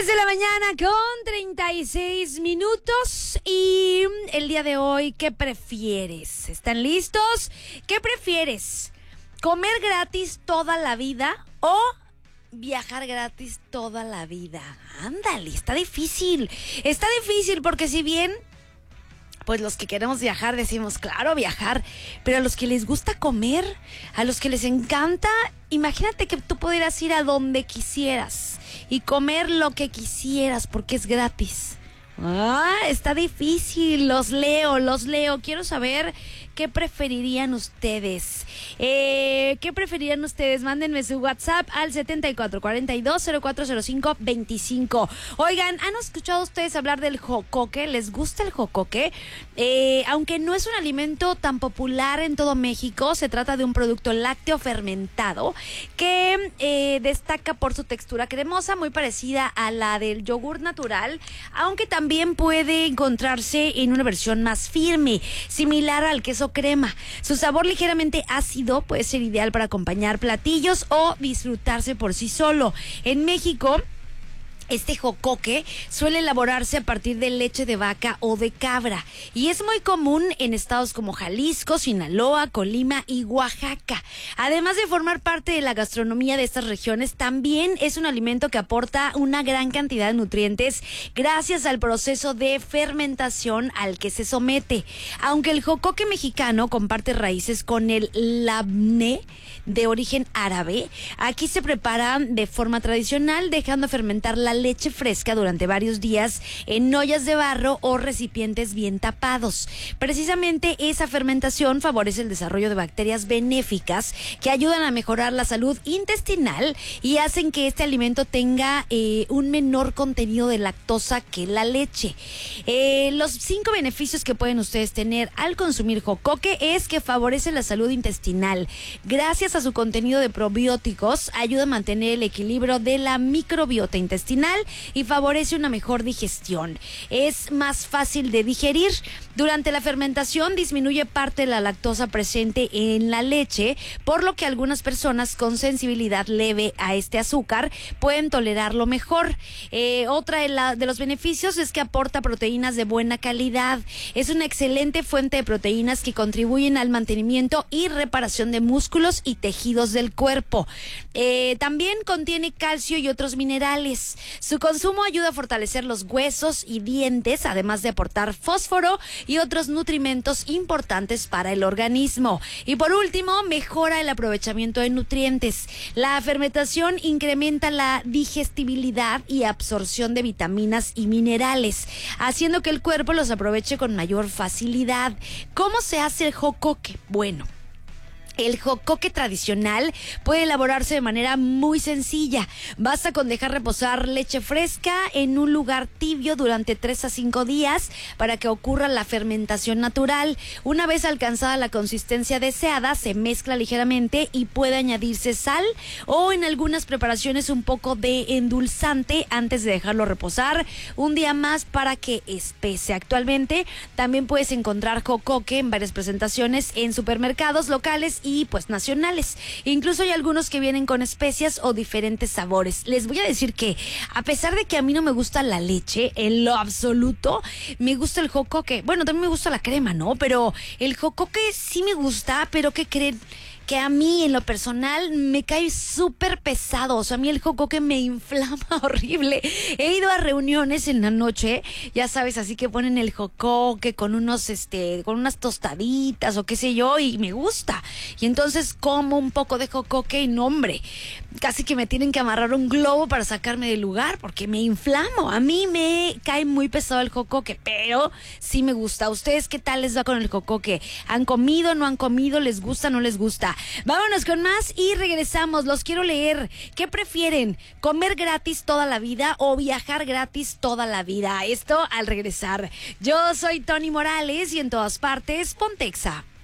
10 de la mañana con 36 minutos y el día de hoy, ¿qué prefieres? ¿Están listos? ¿Qué prefieres? ¿Comer gratis toda la vida o viajar gratis toda la vida? Ándale, está difícil porque si bien pues los que queremos viajar decimos, claro, viajar, pero a los que les gusta comer, a los que les encanta, imagínate que tú pudieras ir a donde quisieras y comer lo que quisieras porque es gratis. Está difícil, los leo. Quiero saber qué preferirían ustedes. Mándenme su WhatsApp al 7442040525. Oigan, ¿han escuchado ustedes hablar del jocoque? ¿Les gusta el jocoque? Aunque no es un alimento tan popular en todo México, se trata de un producto lácteo fermentado que destaca por su textura cremosa, muy parecida a la del yogur natural, aunque también puede encontrarse en una versión más firme, similar al queso crema. Su sabor ligeramente ácido puede ser ideal para acompañar platillos o disfrutarse por sí solo. En México, este jocoque suele elaborarse a partir de leche de vaca o de cabra y es muy común en estados como Jalisco, Sinaloa, Colima y Oaxaca. Además de formar parte de la gastronomía de estas regiones, también es un alimento que aporta una gran cantidad de nutrientes gracias al proceso de fermentación al que se somete. Aunque el jocoque mexicano comparte raíces con el labné de origen árabe, aquí se prepara de forma tradicional dejando fermentar la leche fresca durante varios días en ollas de barro o recipientes bien tapados. Precisamente esa fermentación favorece el desarrollo de bacterias benéficas que ayudan a mejorar la salud intestinal y hacen que este alimento tenga un menor contenido de lactosa que la leche. Los 5 beneficios que pueden ustedes tener al consumir jocoque es que favorece la salud intestinal. Gracias a su contenido de probióticos, ayuda a mantener el equilibrio de la microbiota intestinal y favorece una mejor digestión. Es más fácil de digerir. Durante la fermentación disminuye parte de la lactosa presente en la leche, por lo que algunas personas con sensibilidad leve a este azúcar pueden tolerarlo mejor. Otra de los beneficios es que aporta proteínas de buena calidad. Es una excelente fuente de proteínas que contribuyen al mantenimiento y reparación de músculos y tejidos del cuerpo. También contiene calcio y otros minerales. Su consumo ayuda a fortalecer los huesos y dientes, además de aportar fósforo y otros nutrimentos importantes para el organismo. Y por último, mejora el aprovechamiento de nutrientes. La fermentación incrementa la digestibilidad y absorción de vitaminas y minerales, haciendo que el cuerpo los aproveche con mayor facilidad. ¿Cómo se hace el jocoque? Bueno, el jocoque tradicional puede elaborarse de manera muy sencilla. Basta con dejar reposar leche fresca en un lugar tibio durante 3 a 5 días para que ocurra la fermentación natural. Una vez alcanzada la consistencia deseada, se mezcla ligeramente y puede añadirse sal o en algunas preparaciones un poco de endulzante antes de dejarlo reposar un día más para que espese. Actualmente también puedes encontrar jocoque en varias presentaciones en supermercados locales y pues nacionales. Incluso hay algunos que vienen con especias o diferentes sabores. Les voy a decir que a pesar de que a mí no me gusta la leche en lo absoluto, me gusta el jocoque. Bueno, también me gusta la crema, ¿no? Pero el jocoque sí me gusta, pero ¿qué creen? Que a mí en lo personal me cae súper pesado. O sea, a mí el jocoque me inflama horrible. He ido a reuniones en la noche, ya sabes, así que ponen el jocoque con unas tostaditas o qué sé yo, y me gusta. Y entonces como un poco de jocoque y no, hombre, casi que me tienen que amarrar un globo para sacarme del lugar porque me inflamo. A mí me cae muy pesado el jocoque, pero sí me gusta. ¿A ustedes qué tal les va con el jocoque? ¿Han comido, no han comido? ¿Les gusta, no les gusta? Vámonos con más y regresamos. Los quiero leer. ¿Qué prefieren? ¿Comer gratis toda la vida o viajar gratis toda la vida? Esto al regresar. Yo soy Tony Morales y en todas partes, Pontexa.